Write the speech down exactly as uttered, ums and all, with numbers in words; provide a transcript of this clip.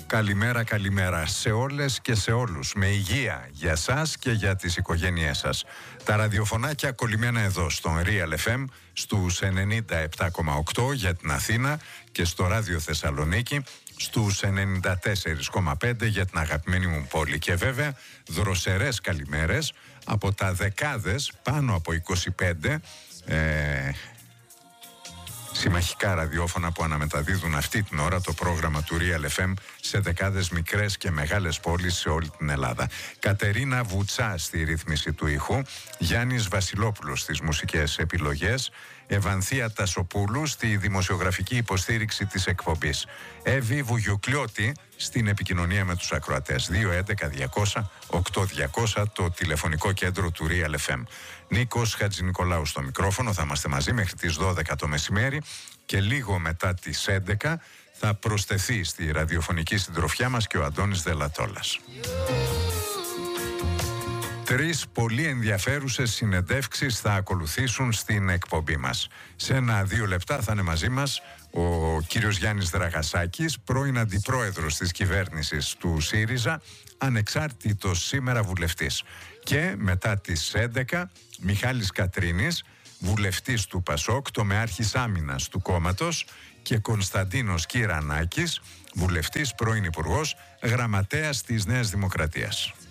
Καλημέρα, καλημέρα σε όλες και σε όλους. Με υγεία για σας και για τις οικογένειές σας. Τα ραδιοφωνάκια κολλημένα εδώ στον Real εφ εμ στους ενενήντα επτά κόμμα οκτώ για την Αθήνα και στο Ράδιο Θεσσαλονίκη στους ενενήντα τέσσερα κόμμα πέντε για την αγαπημένη μου πόλη. Και βέβαια δροσερές καλημέρες από τα δεκάδες, πάνω από είκοσι πέντε ε, συμμαχικά ραδιόφωνα που αναμεταδίδουν αυτή την ώρα το πρόγραμμα του Real εφ εμ σε δεκάδες μικρές και μεγάλες πόλεις σε όλη την Ελλάδα. Κατερίνα Βουτσά στη ρύθμιση του ήχου, Γιάννης Βασιλόπουλος στις μουσικές επιλογές, Ευανθία Τασοπούλου στη δημοσιογραφική υποστήριξη της εκπομπής, Εύη Βουγιουκλιώτη στην επικοινωνία με τους ακροατές. Δύο έντεκα διακόσια οκτώ διακόσια το τηλεφωνικό κέντρο του Real εφ εμ. Νίκος Χατζηνικολάου στο μικρόφωνο. Θα είμαστε μαζί μέχρι τις δώδεκα το μεσημέρι και λίγο μετά τις έντεκα θα προσθεθεί στη ραδιοφωνική συντροφιά μας και ο Αντώνης Δελατόλας. Τρεις πολύ ενδιαφέρουσες συνεντεύξεις θα ακολουθήσουν στην εκπομπή μας. Σε ένα-δύο λεπτά θα είναι μαζί μας ο κύριος Γιάννης Δραγασάκης, πρώην αντιπρόεδρος της κυβέρνησης του ΣΥΡΙΖΑ, ανεξάρτητος σήμερα βουλευτής. Και μετά τις έντεκα, Μιχάλης Κατρίνης, βουλευτής του ΠΑΣΟΚ, τομεάρχης άμυνας του κόμματος, και Κωνσταντίνος Κυρανάκης, βουλευτής, πρώην υπουργός, γραμματέας της Νέας Δημοκρατίας.